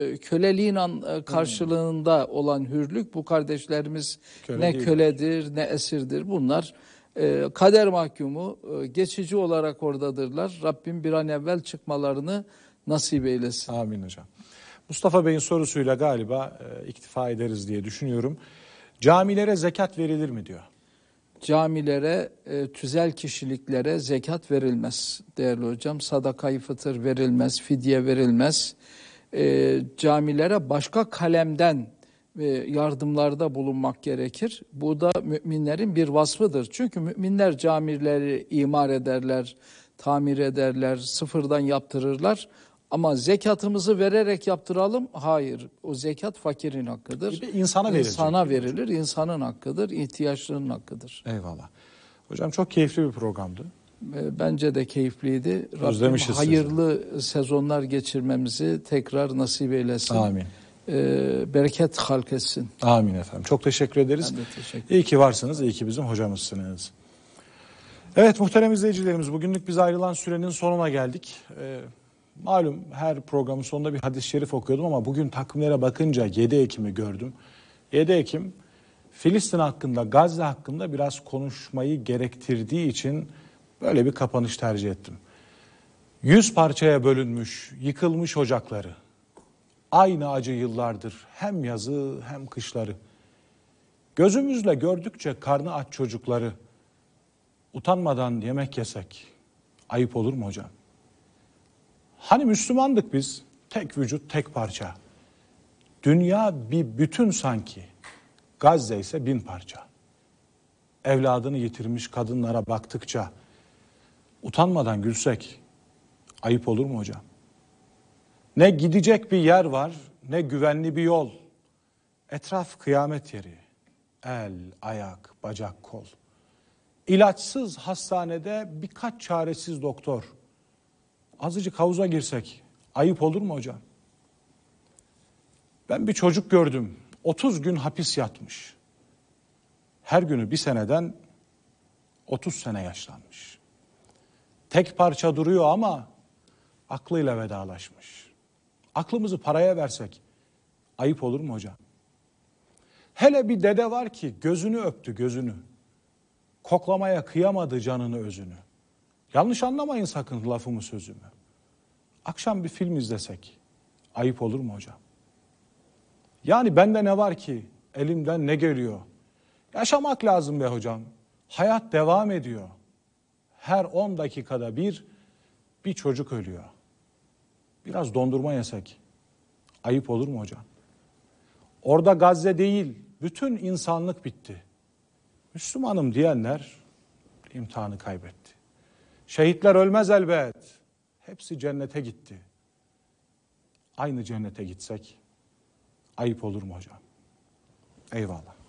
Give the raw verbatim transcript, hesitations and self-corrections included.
Köleliğin karşılığında olan hürlük, bu kardeşlerimiz Köle ne değil. köledir ne esirdir. Bunlar e, kader mahkumu, e, geçici olarak oradadırlar. Rabbim bir an evvel çıkmalarını nasip eylesin. Amin hocam. Mustafa Bey'in sorusuyla galiba e, iktifa ederiz diye düşünüyorum. Camilere zekat verilir mi diyor. Camilere, e, tüzel kişiliklere zekat verilmez değerli hocam. Sadaka-i fıtır verilmez, fidye verilmez. E, camilere başka kalemden e, yardımlarda bulunmak gerekir. Bu da müminlerin bir vasfıdır. Çünkü müminler camileri imar ederler, tamir ederler, sıfırdan yaptırırlar. Ama zekatımızı vererek yaptıralım. Hayır. O zekat fakirin hakkıdır. Gibi insana verilecek. İnsana verilir. İnsanın hakkıdır. İhtiyaçlarının hakkıdır. Eyvallah. Hocam çok keyifli bir programdı. Bence de keyifliydi. Rabbim hayırlı sizi. sezonlar geçirmemizi tekrar nasip eylesin. Amin. Ee, bereket halk etsin. Amin efendim. Çok teşekkür ederiz. Ben de teşekkür ederim. İyi ki varsınız. İyi ki bizim hocamızsınız. Evet muhterem izleyicilerimiz, bugünlük biz ayrılan sürenin sonuna geldik. Ee, malum her programın sonunda bir hadis-i şerif okuyordum ama bugün takvimlere bakınca yedi Ekim'i gördüm. yedi Ekim Filistin hakkında, Gazze hakkında biraz konuşmayı gerektirdiği için böyle bir kapanış tercih ettim. Yüz parçaya bölünmüş, yıkılmış ocakları. Aynı acı yıllardır hem yazı hem kışları. Gözümüzle gördükçe karnı aç çocukları. Utanmadan yemek yesek ayıp olur mu hocam? Hani Müslümandık biz, tek vücut tek parça. Dünya bir bütün sanki. Gazze ise bin parça. Evladını yitirmiş kadınlara baktıkça utanmadan gülsek ayıp olur mu hocam? Ne gidecek bir yer var, ne güvenli bir yol. Etraf kıyamet yeri. El, ayak, bacak, kol. İlaçsız hastanede birkaç çaresiz doktor. Azıcık havuza girsek ayıp olur mu hocam? Ben bir çocuk gördüm. otuz gün hapis yatmış. Her günü bir seneden otuz sene yaşlanmış. Tek parça duruyor ama aklıyla vedalaşmış. Aklımızı paraya versek ayıp olur mu hocam? Hele bir dede var ki gözünü öptü gözünü. Koklamaya kıyamadı canını özünü. Yanlış anlamayın sakın lafımı sözümü. Akşam bir film izlesek ayıp olur mu hocam? Yani bende ne var ki, elimden ne geliyor? Yaşamak lazım be hocam. Hayat devam ediyor. Her on dakikada bir, bir çocuk ölüyor. Biraz dondurma yesek ayıp olur mu hocam? Orada Gazze değil, bütün insanlık bitti. Müslümanım diyenler imtihanı kaybetti. Şehitler ölmez elbet. Hepsi cennete gitti. Aynı cennete gitsek ayıp olur mu hocam? Eyvallah.